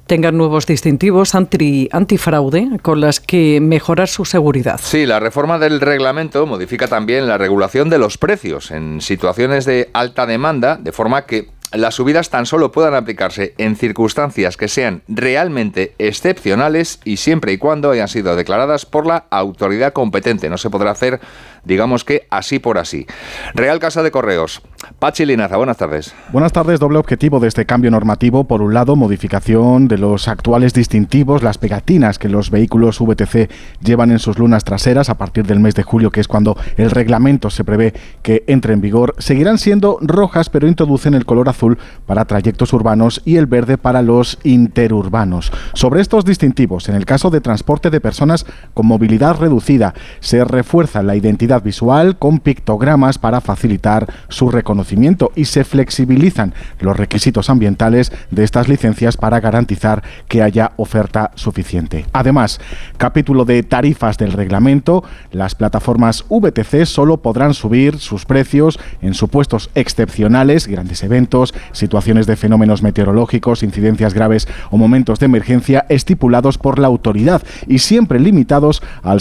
tengan nuevos distintivos antifraude con las que mejorar su seguridad. Sí, la reforma del reglamento modifica también la regulación de los precios en situaciones de alta demanda, de forma que las subidas tan solo puedan aplicarse en circunstancias que sean realmente excepcionales y siempre y cuando hayan sido declaradas por la autoridad competente. No se podrá hacer, digamos que así por así. Real Casa de Correos. Pachi Linaza, buenas tardes. Buenas tardes. Doble objetivo de este cambio normativo. Por un lado, modificación de los actuales distintivos, las pegatinas que los vehículos VTC llevan en sus lunas traseras a partir del mes de julio, que es cuando el reglamento se prevé que entre en vigor. Seguirán siendo rojas, pero introducen el color azul para trayectos urbanos y el verde para los interurbanos. Sobre estos distintivos, en el caso de transporte de personas con movilidad reducida, se refuerza la identidad visual con pictogramas para facilitar su reconocimiento y se flexibilizan los requisitos ambientales de estas licencias para garantizar que haya oferta suficiente. Además, capítulo de tarifas del reglamento, las plataformas VTC solo podrán subir sus precios en supuestos excepcionales, grandes eventos, situaciones de fenómenos meteorológicos, incidencias graves o momentos de emergencia estipulados por la autoridad y siempre limitados al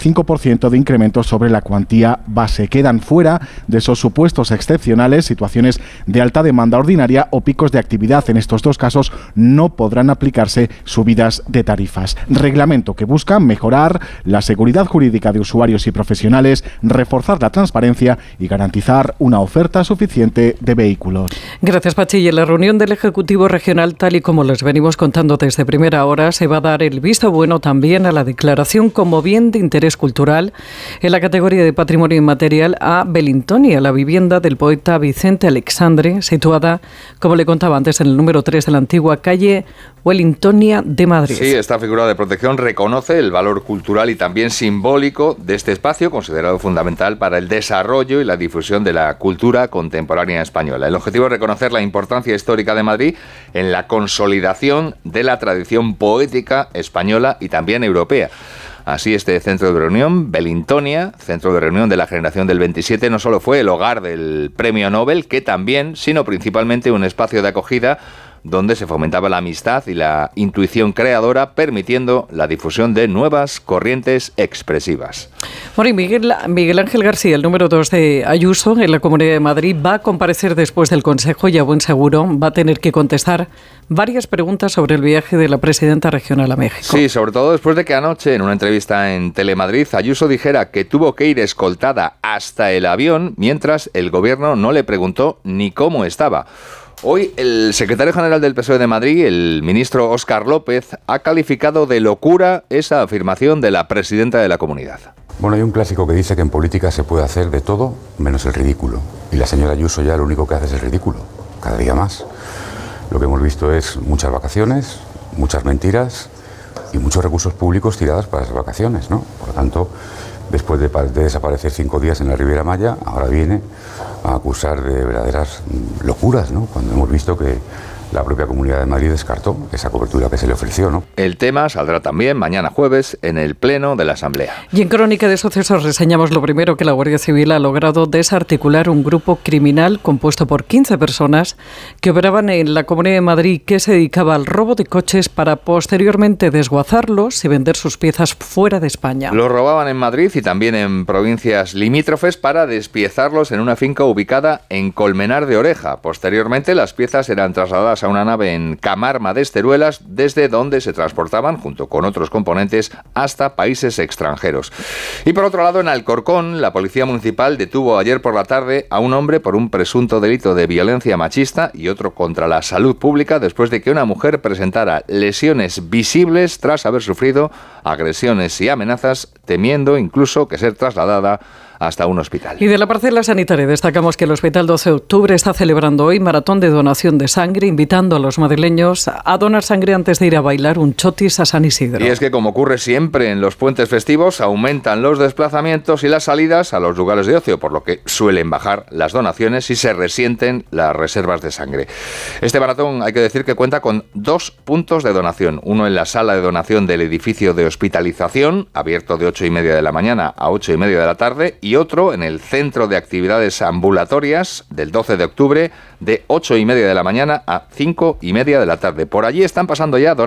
75% de incremento sobre la cuantía base. Quedan fuera de esos supuestos excepcionales situaciones de alta demanda ordinaria o picos de actividad. En estos dos casos no podrán aplicarse subidas de tarifas. Reglamento que busca mejorar la seguridad jurídica de usuarios y profesionales, reforzar la transparencia y garantizar una oferta suficiente de vehículos. Gracias, Pachi. Y en la reunión del Ejecutivo Regional, tal y como les venimos contando desde primera hora, se va a dar el visto bueno también a la declaración como bien de interés cultural en la categoría de patrimonio inmaterial a Belintonia, la vivienda del poeta Vicente Alexandre, situada, como le contaba antes, en el número 3 de la antigua calle Wellingtonia de Madrid. Sí, esta figura de protección reconoce el valor cultural y también simbólico de este espacio, considerado fundamental para el desarrollo y la difusión de la cultura contemporánea española. El objetivo es reconocer la importancia histórica de Madrid en la consolidación de la tradición poética española y también europea. Así, este centro de reunión, Belintonia, centro de reunión de la generación del 27, no solo fue el hogar del premio Nobel, que también, sino principalmente un espacio de acogida donde se fomentaba la amistad y la intuición creadora, permitiendo la difusión de nuevas corrientes expresivas. Bueno, y Miguel Ángel García, el número 2 de Ayuso en la Comunidad de Madrid, va a comparecer después del Consejo y a buen seguro va a tener que contestar varias preguntas sobre el viaje de la presidenta regional a México. Sí, sobre todo después de que anoche, en una entrevista en Telemadrid, Ayuso dijera que tuvo que ir escoltada hasta el avión mientras el gobierno no le preguntó ni cómo estaba. Hoy el secretario general del PSOE de Madrid, el ministro Óscar López, ha calificado de locura esa afirmación de la presidenta de la comunidad. Bueno, hay un clásico que dice que en política se puede hacer de todo menos el ridículo. Y la señora Ayuso ya lo único que hace es el ridículo, cada día más. Lo que hemos visto es muchas vacaciones, muchas mentiras y muchos recursos públicos tirados para esas vacaciones, ¿no? Por lo tanto, después de desaparecer 5 días en la Riviera Maya, ahora viene a acusar de verdaderas locuras, ¿no? Cuando hemos visto que la propia Comunidad de Madrid descartó esa cobertura que se le ofreció, ¿no? El tema saldrá también mañana jueves en el Pleno de la Asamblea. Y en Crónica de Sucesos reseñamos lo primero, que la Guardia Civil ha logrado desarticular un grupo criminal compuesto por 15 personas que operaban en la Comunidad de Madrid, que se dedicaba al robo de coches para posteriormente desguazarlos y vender sus piezas fuera de España. Los robaban en Madrid y también en provincias limítrofes para despiezarlos en una finca ubicada en Colmenar de Oreja. Posteriormente, las piezas eran trasladadas a una nave en Camarma de Esteruelas, desde donde se transportaban, junto con otros componentes, hasta países extranjeros. Y por otro lado, en Alcorcón, la Policía Municipal detuvo ayer por la tarde a un hombre por un presunto delito de violencia machista y otro contra la salud pública, después de que una mujer presentara lesiones visibles tras haber sufrido agresiones y amenazas, temiendo incluso que ser trasladada hasta un hospital. Y de la parcela sanitaria destacamos que el Hospital 12 de Octubre está celebrando hoy maratón de donación de sangre, invitando a los madrileños a donar sangre antes de ir a bailar un chotis a San Isidro. Y es que, como ocurre siempre en los puentes festivos, aumentan los desplazamientos y las salidas a los lugares de ocio, por lo que suelen bajar las donaciones y se resienten las reservas de sangre. Este maratón, hay que decir que cuenta con 2 puntos de donación, uno en la sala de donación del edificio de hospitalización, abierto de 8:30 de la mañana a 8:30 de la tarde, y otro en el Centro de Actividades Ambulatorias del 12 de octubre de 8:30 de la mañana a 5:30 de la tarde. Por allí están pasando ya